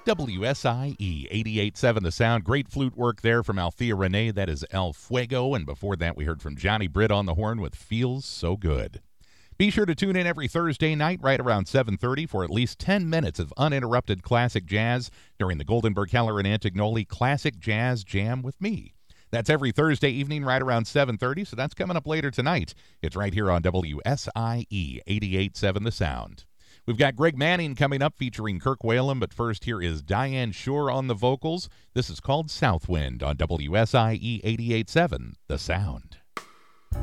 WSIE 88.7 The Sound. Great flute work there from Althea Renee. That is El Fuego. And before that, we heard from Johnny Britt on the horn with Feels So Good. Be sure to tune in every Thursday night right around 7:30 for at least 10 minutes of uninterrupted classic jazz during the Goldenberg Keller and Antignoli Classic Jazz Jam with me. That's every Thursday evening right around 7:30, so that's coming up later tonight. It's right here on WSIE 88.7 The Sound. We've got Greg Manning coming up featuring Kirk Whalum, but first here is Diane Shore on the vocals. This is called Southwind on WSIE 88.7 The Sound.